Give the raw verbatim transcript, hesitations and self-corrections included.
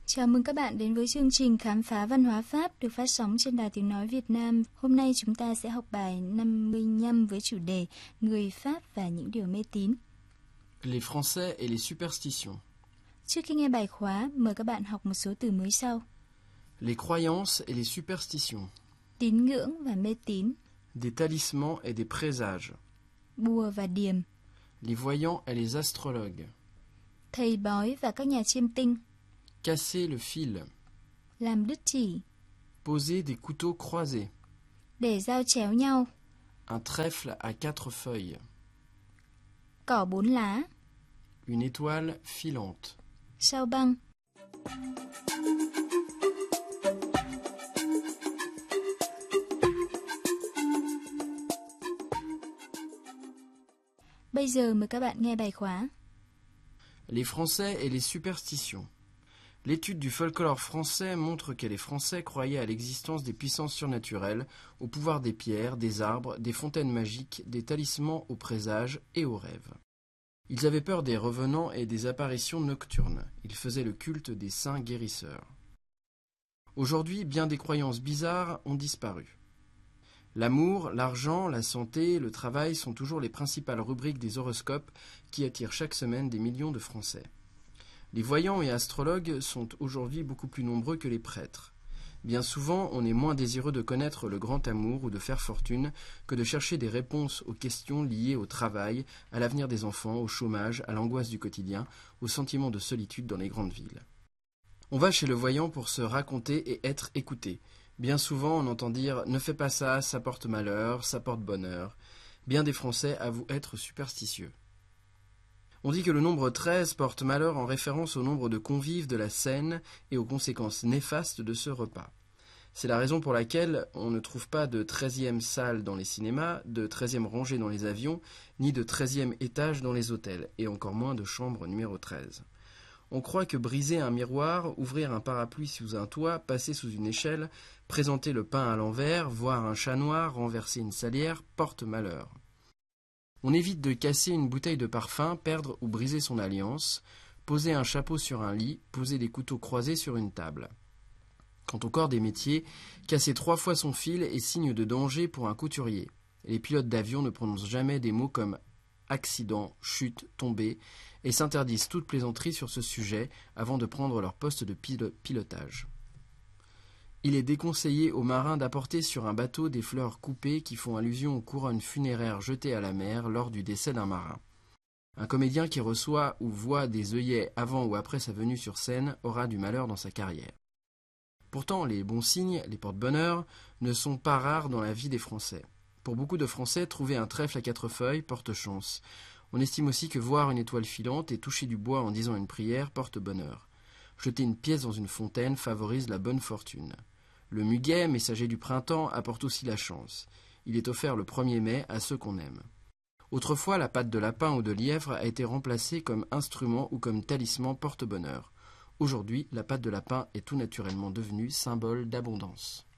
Chào mừng các bạn đến với chương trình Khám phá văn hóa Pháp được phát sóng trên Đài Tiếng Nói Việt Nam. Hôm nay chúng ta sẽ học bài năm mươi lăm với chủ đề Người Pháp và những điều mê tín. Les Français et les superstitions. Trước khi nghe bài khóa, mời các bạn học một số từ mới sau. Les croyances et les superstitions. Tín ngưỡng và mê tín. Des talismans et des présages. Bùa và điềm. Les voyants et les astrologues. Thầy bói và các nhà chiêm tinh. Casser le fil. Làm đứt chỉ. Poser des couteaux croisés. Để dao chéo nhau. Un trèfle à quatre feuilles. Cỏ bốn lá. Une étoile filante. Sao băng. Bây giờ mời các bạn nghe bài khóa. Les Français et les superstitions. L'étude du folklore français montre que les Français croyaient à l'existence des puissances surnaturelles, au pouvoir des pierres, des arbres, des fontaines magiques, des talismans aux présages et aux rêves. Ils avaient peur des revenants et des apparitions nocturnes. Ils faisaient le culte des saints guérisseurs. Aujourd'hui, bien des croyances bizarres ont disparu. L'amour, l'argent, la santé, le travail sont toujours les principales rubriques des horoscopes qui attirent chaque semaine des millions de Français. Les voyants et astrologues sont aujourd'hui beaucoup plus nombreux que les prêtres. Bien souvent, on est moins désireux de connaître le grand amour ou de faire fortune que de chercher des réponses aux questions liées au travail, à l'avenir des enfants, au chômage, à l'angoisse du quotidien, au sentiment de solitude dans les grandes villes. On va chez le voyant pour se raconter et être écouté. Bien souvent, on entend dire « ne fais pas ça, ça porte malheur, ça porte bonheur ». Bien des Français avouent être superstitieux. On dit que le nombre treize porte malheur en référence au nombre de convives de la scène et aux conséquences néfastes de ce repas. C'est la raison pour laquelle on ne trouve pas de treizième salle dans les cinémas, de treizième rangée dans les avions, ni de treizième étage dans les hôtels, et encore moins de chambre numéro treize. On croit que briser un miroir, ouvrir un parapluie sous un toit, passer sous une échelle, présenter le pain à l'envers, voir un chat noir, renverser une salière, porte malheur. On évite de casser une bouteille de parfum, perdre ou briser son alliance, poser un chapeau sur un lit, poser des couteaux croisés sur une table. Quant au corps des métiers, casser trois fois son fil est signe de danger pour un couturier. Les pilotes d'avion ne prononcent jamais des mots comme accident, chute, tombée, et s'interdisent toute plaisanterie sur ce sujet avant de prendre leur poste de pil- pilotage. Il est déconseillé aux marins d'apporter sur un bateau des fleurs coupées qui font allusion aux couronnes funéraires jetées à la mer lors du décès d'un marin. Un comédien qui reçoit ou voit des œillets avant ou après sa venue sur scène aura du malheur dans sa carrière. Pourtant, les bons signes, les porte-bonheur, ne sont pas rares dans la vie des Français. Pour beaucoup de Français, trouver un trèfle à quatre feuilles porte chance. On estime aussi que voir une étoile filante et toucher du bois en disant une prière porte bonheur. Jeter une pièce dans une fontaine favorise la bonne fortune. Le muguet, messager du printemps, apporte aussi la chance. Il est offert le premier mai à ceux qu'on aime. Autrefois, la patte de lapin ou de lièvre a été remplacée comme instrument ou comme talisman porte-bonheur. Aujourd'hui, la patte de lapin est tout naturellement devenue symbole d'abondance.